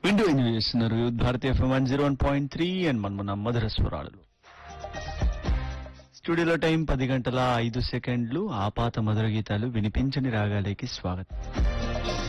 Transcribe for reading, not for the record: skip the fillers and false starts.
వింటూ ఎంజాయ్ చేస్తున్నారు భారతీయ FM 101.3 and మన మధుర స్వరాలు. స్టూడియోలో టైం 10 గంటల 5 సెకండ్లు. ఆపాత మధుర గీతాలు వినిపించని రాగాలకి స్వాగతం.